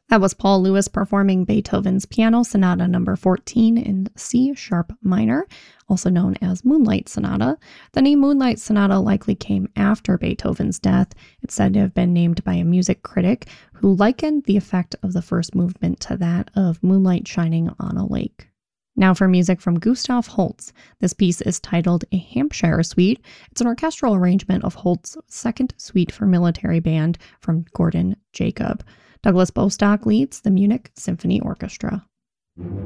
That was Paul Lewis performing Beethoven's Piano Sonata number 14 in C sharp minor, also known as Moonlight Sonata. The name Moonlight Sonata likely came after Beethoven's death. It's said to have been named by a music critic who likened the effect of the first movement to that of moonlight shining on a lake. Now for music from Gustav Holst. This piece is titled A Hampshire Suite. It's an orchestral arrangement of Holst's second suite for military band from Gordon Jacob. Douglas Bostock leads the Munich Symphony Orchestra.